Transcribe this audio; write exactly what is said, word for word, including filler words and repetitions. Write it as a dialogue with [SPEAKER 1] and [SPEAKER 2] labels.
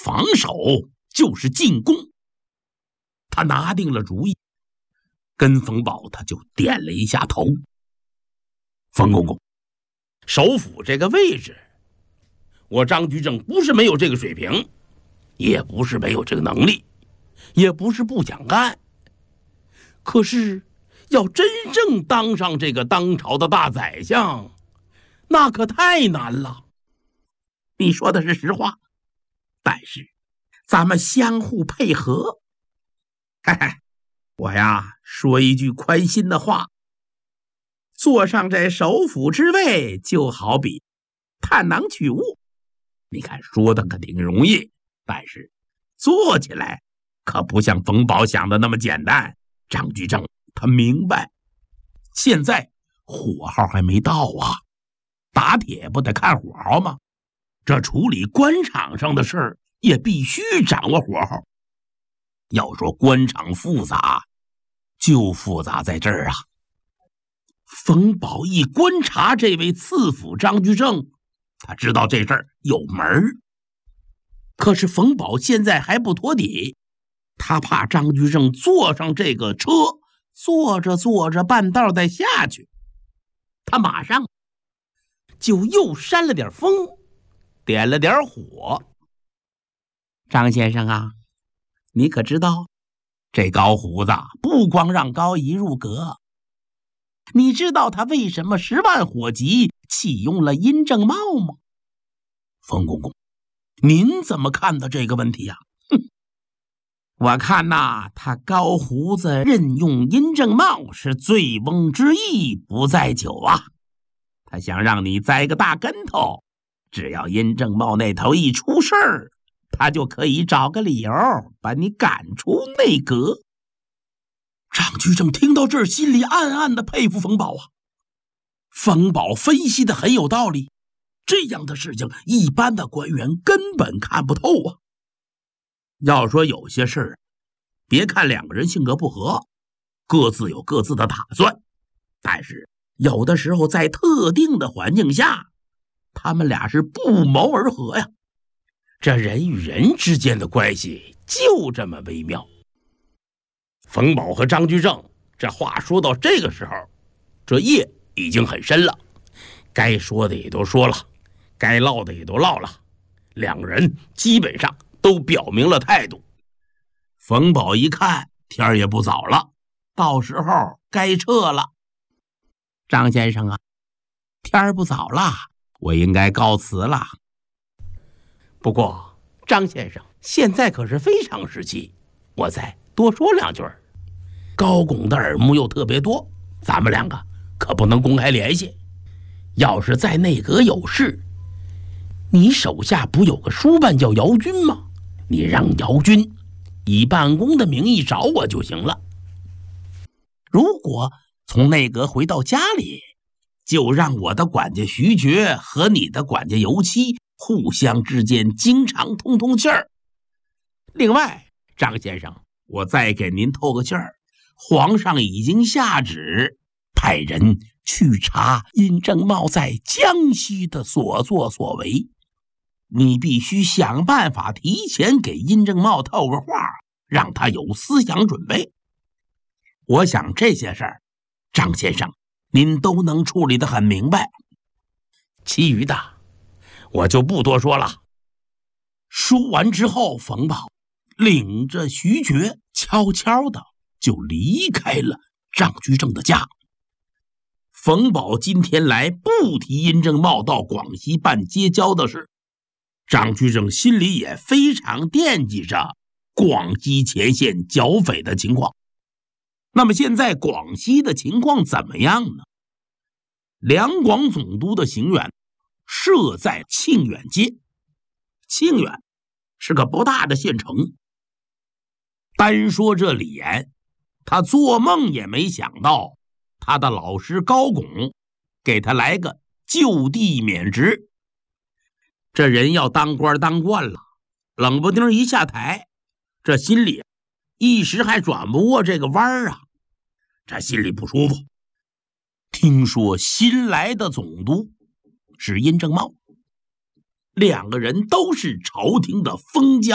[SPEAKER 1] 防守就是进攻。他拿定了主意，跟冯保他就点了一下头。冯公公，首辅这个位置，我张居正不是没有这个水平，也不是没有这个能力，也不是不想干，可是要真正当上这个当朝的大宰相，那可太难了。你说的是实话，但是咱们相互配合。嘿嘿，我呀说一句宽心的话，坐上这首辅之位就好比探囊取物，你看说的可挺容易，但是做起来可不像冯保想的那么简单。张居正他明白，现在火候还没到啊，打铁不得看火候吗？这处理官场上的事儿也必须掌握火候。要说官场复杂，就复杂在这儿啊。冯保一观察这位次辅张居正，他知道这事儿有门儿。可是冯保现在还不托底，他怕张居正坐上这个车，坐着坐着半道再下去，他马上就又煽了点风，点了点火。张先生啊，你可知道这高胡子不光让高仪入阁，你知道他为什么十万火急启用了殷正茂吗？冯公公，您怎么看的这个问题啊？哼，我看呐，他高胡子任用殷正茂是醉翁之意不在酒啊，他想让你栽个大跟头，只要殷正茂那头一出事儿，他就可以找个理由把你赶出内阁。张居正听到这儿，心里暗暗的佩服冯保啊。冯保分析的很有道理，这样的事情一般的官员根本看不透啊。要说有些事儿，别看两个人性格不合，各自有各自的打算，但是有的时候在特定的环境下，他们俩是不谋而合呀。这人与人之间的关系就这么微妙。冯保和张居正这话说到这个时候，这夜已经很深了，该说的也都说了，该唠的也都唠了，两个人基本上都表明了态度。冯保一看天儿也不早了，到时候该撤了。张先生啊，天儿不早了，我应该告辞了。不过张先生现在可是非常时期，我再多说两句儿。高拱的耳目又特别多，咱们两个可不能公开联系。要是在内阁有事，你手下不有个书办叫姚军吗？你让姚军以办公的名义找我就行了。如果从内阁回到家里，就让我的管家徐觉和你的管家尤期互相之间经常通通气儿。另外，张先生，我再给您透个气儿，皇上已经下旨派人去查殷正茂在江西的所作所为，你必须想办法提前给殷正茂透个话，让他有思想准备。我想这些事儿，张先生您都能处理得很明白，其余的我就不多说了。说完之后，冯保领着徐觉悄悄的就离开了张居正的家。冯保今天来不提殷正茂到广西办接交的事，张居正心里也非常惦记着广西前线剿匪的情况。那么现在广西的情况怎么样呢？两广总督的行辕设在庆远街，庆远是个不大的县城。单说这李严，他做梦也没想到他的老师高拱给他来个就地免职。这人要当官当惯了，冷不丁一下台，这心里一时还转不过这个弯儿啊，这心里不舒服。听说新来的总督是殷正茂，两个人都是朝廷的封将。